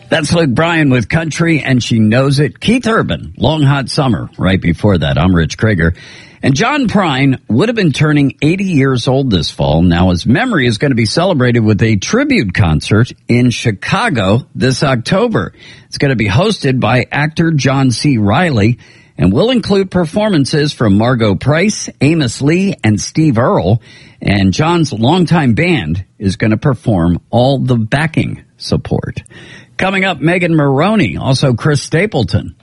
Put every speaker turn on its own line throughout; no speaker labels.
That's Luke Bryan with Country, and She Knows It. Keith Urban, Long Hot Summer. Right before that, I'm Rich Krager. And John Prine would have been turning 80 years old this fall. Now his memory is going to be celebrated with a tribute concert in Chicago this October. It's going to be hosted by actor John C. Reilly and will include performances from Margot Price, Amos Lee, and Steve Earle. And John's longtime band is going to perform all the backing support. Coming up, Megan Maroney, also Chris Stapleton.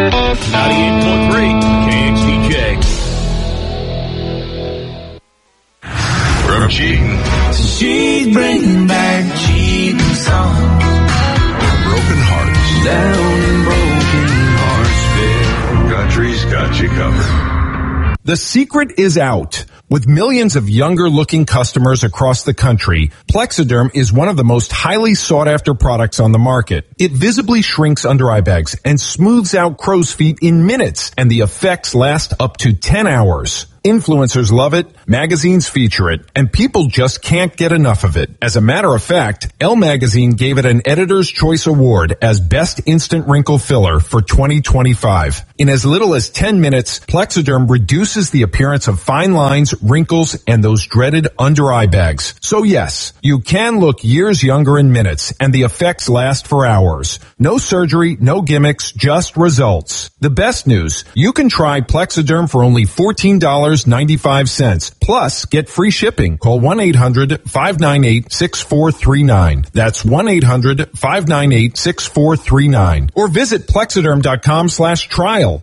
98.3 KXTJ. From cheating.
She's bringing back cheating songs.
Broken hearts.
Down in broken hearts.
Country's got you covered.
The secret is out. With millions of younger-looking customers across the country, Plexiderm is one of the most highly sought-after products on the market. It visibly shrinks under-eye bags and smooths out crow's feet in minutes, and the effects last up to 10 hours. Influencers love it, magazines feature it, and people just can't get enough of it. As a matter of fact, Elle magazine gave it an Editor's Choice Award as Best Instant Wrinkle Filler for 2025. In as little as 10 minutes, Plexiderm reduces the appearance of fine lines, wrinkles, and those dreaded under-eye bags. So yes, you can look years younger in minutes, and the effects last for hours. No surgery, no gimmicks, just results. The best news, you can try Plexiderm for only $14.95. Plus, get free shipping. Call 1-800-598-6439. That's 1-800-598-6439. Or visit Plexiderm.com/trial.